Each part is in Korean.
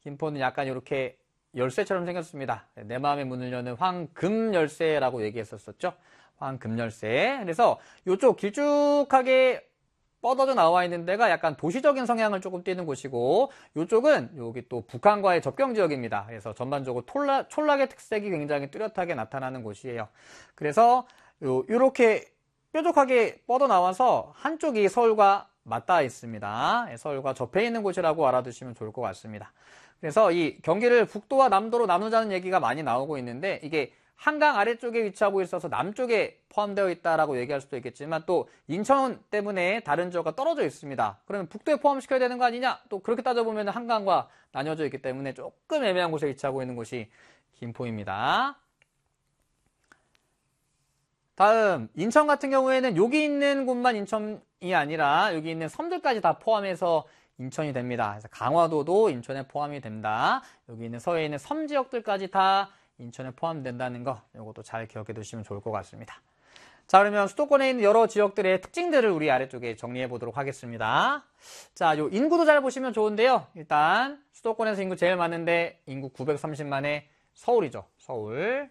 김포는 약간 이렇게 열쇠처럼 생겼습니다. 내 마음의 문을 여는 황금 열쇠라고 얘기했었죠. 황금 열쇠. 그래서 이쪽 길쭉하게 뻗어져 나와 있는 데가 약간 도시적인 성향을 조금 띠는 곳이고, 이쪽은 여기 또 북한과의 접경 지역입니다. 그래서 전반적으로 촌락의 특색이 굉장히 뚜렷하게 나타나는 곳이에요. 그래서 이렇게 뾰족하게 뻗어 나와서 한쪽이 서울과 맞닿아 있습니다. 서울과 접해 있는 곳이라고 알아두시면 좋을 것 같습니다. 그래서 이 경기를 북도와 남도로 나누자는 얘기가 많이 나오고 있는데, 이게 한강 아래쪽에 위치하고 있어서 남쪽에 포함되어 있다라고 얘기할 수도 있겠지만, 또 인천 때문에 다른 지역과 떨어져 있습니다. 그러면 북도에 포함시켜야 되는 거 아니냐? 또 그렇게 따져보면 한강과 나뉘어져 있기 때문에 조금 애매한 곳에 위치하고 있는 곳이 김포입니다. 다음 인천 같은 경우에는 여기 있는 곳만 인천이 아니라 여기 있는 섬들까지 다 포함해서 인천이 됩니다. 그래서 강화도도 인천에 포함이 된다. 여기 있는 서해에 있는 섬 지역들까지 다 인천에 포함된다는 거, 이것도 잘 기억해 두시면 좋을 것 같습니다. 자, 그러면 수도권에 있는 여러 지역들의 특징들을 우리 아래쪽에 정리해 보도록 하겠습니다. 자, 요 인구도 잘 보시면 좋은데요. 일단 수도권에서 인구 제일 많은데 인구 930만의 서울이죠. 서울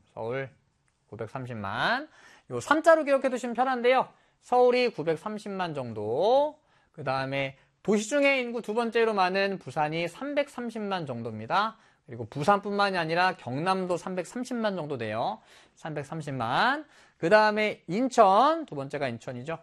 930만. 요 3자로 기억해 두시면 편한데요. 서울이 930만 정도. 그 다음에 도시 중에 인구 두 번째로 많은 부산이 330만 정도입니다. 그리고 부산뿐만이 아니라 경남도 330만 정도 돼요. 330만. 그 다음에 인천, 두 번째가 인천이죠.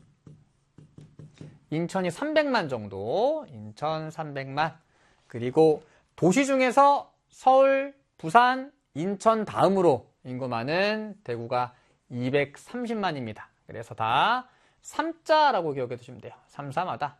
인천이 300만 정도. 인천 300만. 그리고 도시 중에서 서울, 부산, 인천 다음으로 인구 많은 대구가 230만입니다. 그래서 다 3자라고 기억해 두시면 돼요. 33하다.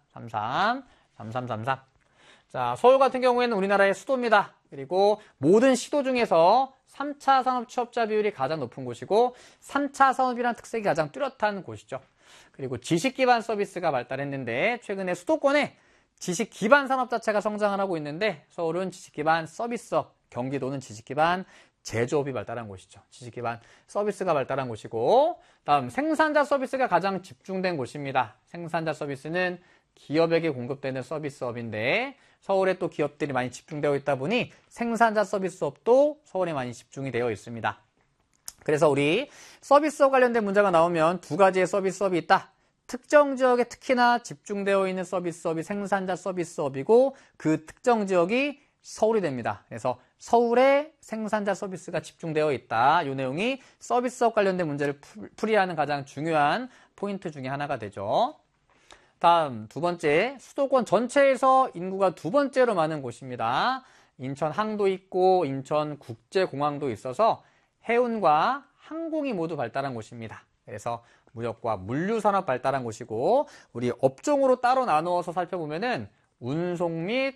33. 자, 서울 같은 경우에는 우리나라의 수도입니다. 그리고 모든 시도 중에서 3차 산업 취업자 비율이 가장 높은 곳이고 3차 산업이라는 특색이 가장 뚜렷한 곳이죠. 그리고 지식 기반 서비스가 발달했는데 최근에 수도권에 지식 기반 산업 자체가 성장을 하고 있는데 서울은 지식 기반 서비스업, 경기도는 지식 기반 제조업이 발달한 곳이죠. 지식 기반 서비스가 발달한 곳이고, 다음 생산자 서비스가 가장 집중된 곳입니다. 생산자 서비스는 기업에게 공급되는 서비스업인데 서울에 또 기업들이 많이 집중되어 있다 보니 생산자 서비스업도 서울에 많이 집중이 되어 있습니다. 그래서 우리 서비스업 관련된 문제가 나오면 두 가지의 서비스업이 있다. 특정 지역에 특히나 집중되어 있는 서비스업이 생산자 서비스업이고 그 특정 지역이 서울이 됩니다. 그래서 서울에 생산자 서비스가 집중되어 있다. 이 내용이 서비스업 관련된 문제를 풀이하는 가장 중요한 포인트 중에 하나가 되죠. 다음 두 번째, 수도권 전체에서 인구가 두 번째로 많은 곳입니다. 인천 항도 있고 인천 국제공항도 있어서 해운과 항공이 모두 발달한 곳입니다. 그래서 무역과 물류산업 발달한 곳이고, 우리 업종으로 따로 나누어서 살펴보면은 운송 및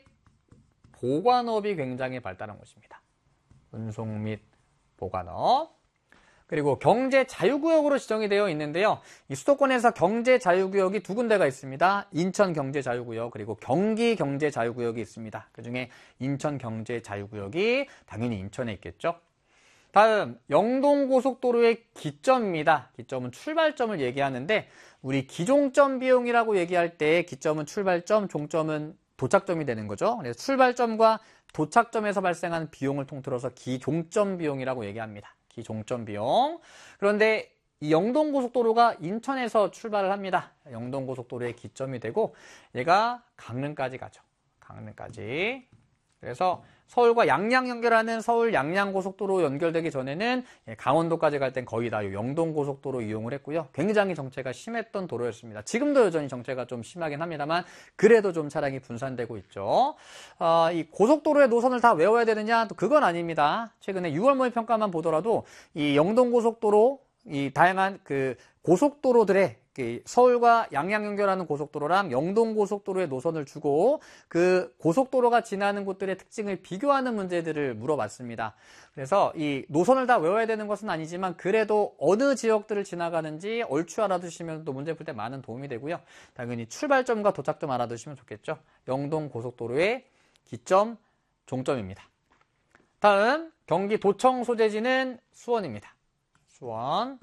보관업이 굉장히 발달한 곳입니다. 운송 및 보관업. 그리고 경제 자유구역으로 지정이 되어 있는데요. 이 수도권에서 경제 자유구역이 두 군데가 있습니다. 인천 경제 자유구역 그리고 경기 경제 자유구역이 있습니다. 그중에 인천 경제 자유구역이 당연히 인천에 있겠죠. 다음 영동고속도로의 기점입니다. 기점은 출발점을 얘기하는데 우리 기종점 비용이라고 얘기할 때 기점은 출발점, 종점은 도착점이 되는 거죠. 그래서 출발점과 도착점에서 발생하는 비용을 통틀어서 기종점 비용이라고 얘기합니다. 기종점 비용. 그런데 이 영동고속도로가 인천에서 출발을 합니다. 영동고속도로의 기점이 되고 얘가 강릉까지 가죠. 강릉까지. 그래서 서울과 양양 연결하는 서울 양양고속도로 연결되기 전에는 강원도까지 갈 땐 거의 다 영동고속도로 이용을 했고요. 굉장히 정체가 심했던 도로였습니다. 지금도 여전히 정체가 좀 심하긴 합니다만 그래도 좀 차량이 분산되고 있죠. 이 고속도로의 노선을 다 외워야 되느냐? 또 그건 아닙니다. 최근에 6월 모의 평가만 보더라도 이 영동고속도로 이 다양한 그 고속도로들의 서울과 양양 연결하는 고속도로랑 영동고속도로의 노선을 주고 그 고속도로가 지나는 곳들의 특징을 비교하는 문제들을 물어봤습니다. 그래서 이 노선을 다 외워야 되는 것은 아니지만 그래도 어느 지역들을 지나가는지 얼추 알아두시면 또 문제 풀 때 많은 도움이 되고요. 당연히 출발점과 도착점 알아두시면 좋겠죠. 영동고속도로의 기점, 종점입니다. 다음 경기도청 소재지는 수원입니다. 수원.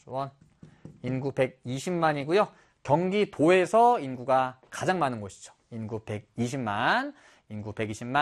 인구 120만이고요. 경기도에서 인구가 가장 많은 곳이죠. 인구 120만.